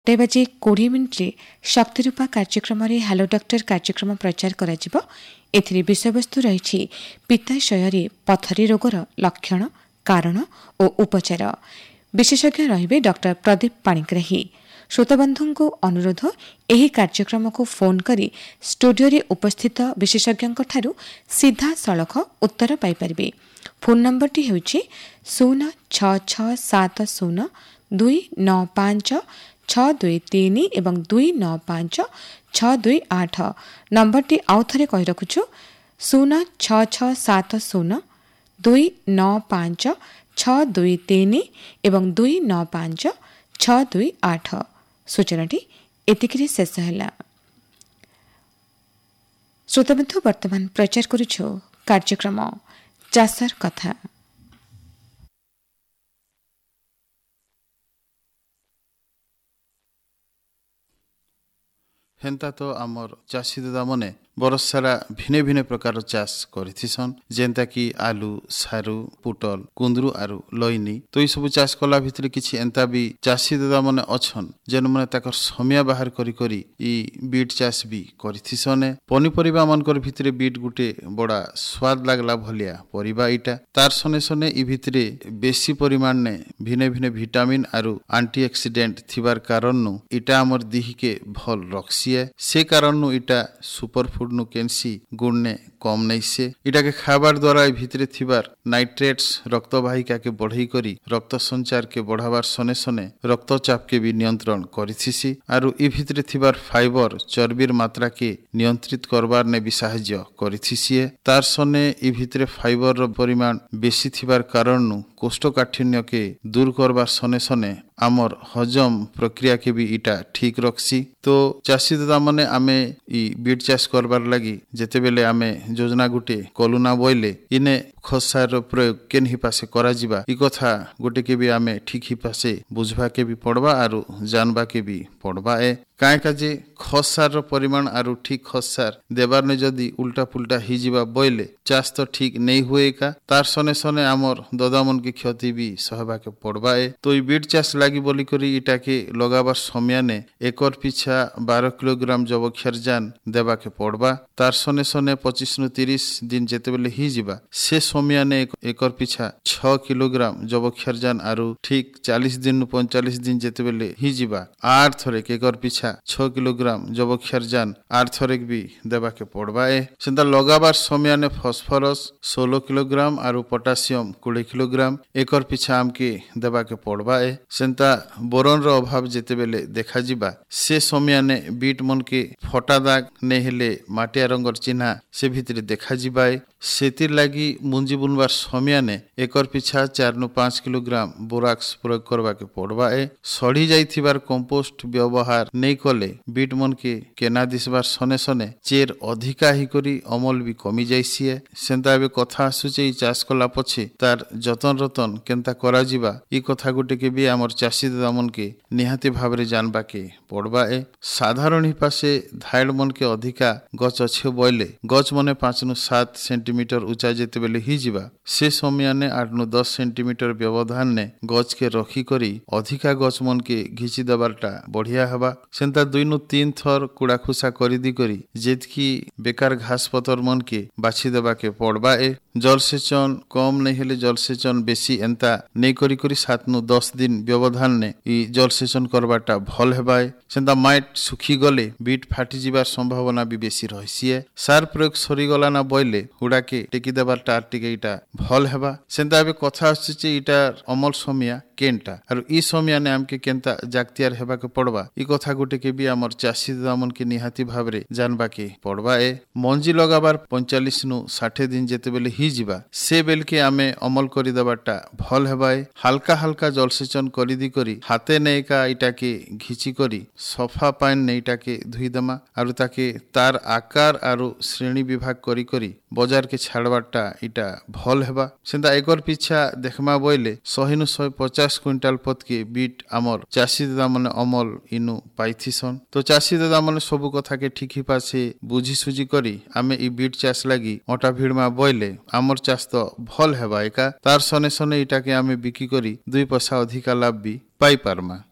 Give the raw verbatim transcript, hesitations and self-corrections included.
टे बजे कोड़े मिनिट्रे शक्तिरूपा कार्यक्रम हेलो डॉक्टर कार्यक्रम प्रचार करा एथिरे विषयवस्तु रही पित्ताशय पथरी रोगर लक्षण कारण और उपचार। विशेषज्ञ रहिबे डॉक्टर प्रदीप पाणिग्राही। श्रोताबंधु को अनुरोध एही कार्यक्रम को फोन करी स्टूडियो रे उपस्थित विशेषज्ञ ठारू सीधा सड़क उत्तर पाई परिबे। फोन नंबर टी हेउछि शून्य छह छह सात शून्य दुई नौ पांच छह दुई तीन एवं दुई नौ पांच छह दुई आठ। नंबर टी आउ थरे कहि रखुछु शून्य छह छह सात शून्य दुई नौ पांच छह दुई तीन एवं दुई नौ पांच छह दुई आठ। सूचनाटी एतिकिरी शेष हैला। श्रोताबंधु वर्तमान प्रचार करुछु कार्यक्रम चाषर कथा। हेन्ता तो आमर चाषी दादा मने बरस सारा भिने भिने प्रकार चाष करिथिसन जेंता कि आलू सारू पुटल कुंदरू आरु लइनी। तो ई सब चाष कला भितरे किछि एंता भी चाषी दादा मने अछन जेन मने ताकर समय बाहर करी करी ई बीट चाष भी करिथिसने। पनिपरिबा मानकर भितरे बीट गुटे बड़ा स्वाद लागला भलिया परिबा इटा। तार सने सने ई भितरे बेसी परिमाण ने भिने भिने विटामिन आरु एंटीऑक्सीडेंट थिबार कारण नु इटा हमर देह के भल रखसिए। से कारण नु इटा सुपर फूड नु केंसी गुण ने कम नहीं से। इटा के खाबार द्वारा भितरे थिबार नाइट्रेट्स रक्तवाहिका के बढ़ई करी रक्त संचार के बढ़ावार सने सने रक्तचाप के भी नियंत्रण करिथिसी आरु ई भितरे थिबार फाइबर चर्बीर मात्रा के नियंत्रित करबार ने भी साहाय्य करिथिसी। तार सने ई भितरे फाइबर रो परिमाण बेसी थिबार कारण नु कोष्ठकाठिन्य के दूर करबार सने सने आमर हजम प्रक्रिया के भी इटा ठीक रखसी। तो चाषी दादा माने आमे ई बीट चाष करबार लगी जेते बेले आमे योजना गुटे कलुना बोइले इने खसार प्रयोग केन ही पासे करा जिबा ई कथा गुटे के भी आमे ठीक ही पासे बुझबा के भी पड़बा आरु जानबा के भी पड़बा। ए काहे काजे खसार परिमाण आरु ठीक खसार देबार ने जदी उल्टा पुल्टा ही जिबा बोइले चाष तो ठीक नहीं हुए का। तार सने सने आमर दादा मन के क्षति भी सहबा के पड़बा। ए तो ई बीट चाष लागी बोली करी इटा के लगाबार समय ने एकर पिछा बारह किलोग्राम जबक्षार जान देबा के पड़बा। तार सने सने पच्चीस नु तीस दिन जेते बेले ही जिबा से समय ने एकर पिछा छह किलोग्राम जबक्षार जान आरु ठीक चालीस दिन नु पैंतालीस दिन जेते बेले ही जिबा आठ थरे के एकर पिछा छह किलोग्राम जबक्षार जान आठ थरे भी देबा के पड़बा। ए सेंता लगाबार समय ने फॉस्फोरस सोलह किलोग्राम आरु पोटासियम बीस किलोग्राम एकर पिछा आमके देबा के पड़बा। ए सेंता बोरन रो अभाव जेते बेले देखा जिबा से समय ने बीट मन के फटा दाग ने हेले माटिया रंगर चिन्हा से भितरे देखा जिबा। ए सेतिर लागी मुंजी बुनबार समय ने एकर पिछा चार नु पांच किलोग्राम बोराक्स प्रयोग करबा के पड़बा। ए सड़ी जाइथिबार कंपोस्ट व्यवहार नहीं कले बीट मन के केना दिसबार सने सने चेर अधिका ही करी अमल भी कमी जाइसी। सेंता एबे कथा आसुचे ई चाष कला पछे तार जतन रतन केनता करा जिबा ई कथा गुटे के भी हमर चाषी दादा मन के निहाती भाबरे जानबा के पड़बा। ए साधारण ही पासे धायड़ मन के अधिका गच अच्छे बोइले गच मने पांच नु सात सेंटीमीटर ऊंचा जेते बेले ही जिबा से समय ने आठ नु दस सेंटीमीटर व्यवधान ने गच के रखी करी अधिका गच मन के घिची दबारटा बढ़िया हबा। सेंता दुई नु तीन थर कुड़ा खुसा करी दी करी जेतकी बेकार घास पतर मन के बाछी देबा के पड़बा। ए जलसेचन कम नहीं हेले जलसेचन बेसी एंता नहीं करी करी सात नु दस दिन व्यवधान ने ई जलसेचन करबाटा भल हेबाय। सेंता माइट सुखी गले बीट फाटी जिबार संभावना भी बेसी रहिसी। सार प्रयोग सरी गला ना बोइले हुड़ा के टेकी देबारटा टिके इटा भल हेबा। सेंता एबे कथा आछे इटा अमल समय केनटा आरु ई समय ने आमके केनता जागतियार हेबा के पड़बा ई कथा गुटे के भी हमर चाषी दादा मन के निहाती भाबरे जानबा के पड़बा। ए मंजी लगाबार पैंतालीस नु साठ दिन जेते बेले ही जिबा से बेल के आमे अमल करी देबाटा भल हेबाय। हल्का हल्का जलसेचन करी दी करी हाथे ने का इटा के घिची करी सफा पाइन ने इटा के धुई देमा आरु ताके तार आकार आरु श्रेणी विभाग करी करी बजार के छाड़बाटा इटा भल हेबा। सेंता एकर पिछा देखमा बोइले सौ नु सौ पचास क्विंटाल पद के बीट आमर चाषी दादा माने अमल इनु पाइथिसन। तो चाषी दादा माने सबु कथा के ठीक ही पासे बुझी सुझी करी आमे ई बीट चाष लागी अटा भिड़मा बोइले आमर चाष तो भल हेबा। एका तार सने सने इटा के आमे बिकी करी दुई पैसा अधिका लाभ भी पाई पारमा।